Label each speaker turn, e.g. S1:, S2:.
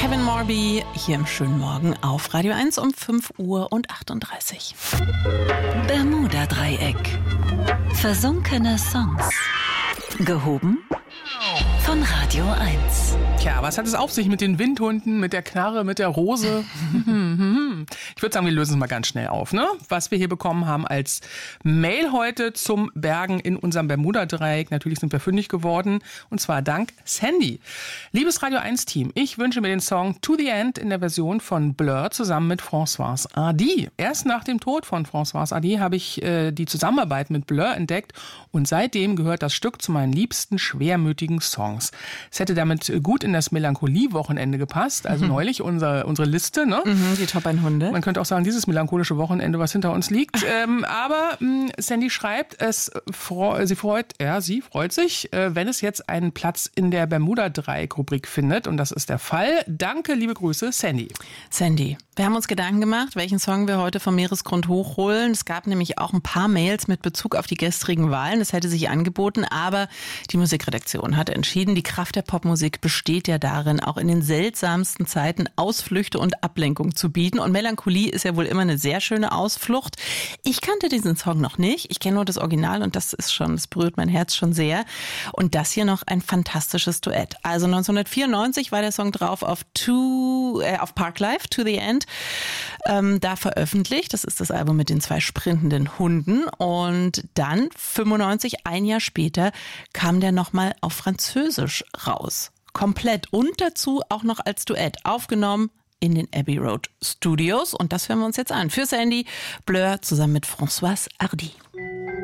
S1: Kevin Morby hier im schönen Morgen auf Radio 1 um 5:38 Uhr.
S2: Bermuda-Dreieck. Versunkene Songs. Gehoben von Radio 1.
S3: Tja, was hat es auf sich mit den Windhunden, mit der Knarre, mit der Rose? Ich würde sagen, wir lösen es mal ganz schnell auf, ne? Was wir hier bekommen haben als Mail heute zum Bergen in unserem Bermuda-Dreieck. Natürlich sind wir fündig geworden, und zwar dank Sandy. Liebes Radio 1-Team, ich wünsche mir den Song To the End in der Version von Blur zusammen mit Françoise Hardy. Erst nach dem Tod von Françoise Hardy habe ich die Zusammenarbeit mit Blur entdeckt und seitdem gehört das Stück zu meinen liebsten schwermütigen Songs. Es hätte damit gut in das Melancholie-Wochenende gepasst, also neulich unsere Liste, ne?
S1: Die Top 100.
S3: Man könnte auch sagen, dieses melancholische Wochenende, was hinter uns liegt. Aber Sandy schreibt, sie freut sich, wenn es jetzt einen Platz in der Bermuda-Dreieck-Rubrik findet. Und das ist der Fall. Danke, liebe Grüße, Sandy.
S1: Sandy, wir haben uns Gedanken gemacht, welchen Song wir heute vom Meeresgrund hochholen. Es gab nämlich auch ein paar Mails mit Bezug auf die gestrigen Wahlen. Das hätte sich angeboten, aber die Musikredaktion hat entschieden, die Kraft der Popmusik besteht ja darin, auch in den seltsamsten Zeiten Ausflüchte und Ablenkung zu bieten. Und Melancholie ist ja wohl immer eine sehr schöne Ausflucht. Ich kannte diesen Song noch nicht. Ich kenne nur das Original und das berührt mein Herz schon sehr. Und das hier noch ein fantastisches Duett. Also 1994 war der Song drauf auf Parklife, To the End, da veröffentlicht. Das ist das Album mit den 2 sprintenden Hunden. Und dann, 95, ein Jahr später, kam der nochmal auf Französisch raus. Komplett und dazu auch noch als Duett aufgenommen in den Abbey Road Studios. Und das hören wir uns jetzt an. Für Sandy, Blur zusammen mit Françoise Hardy.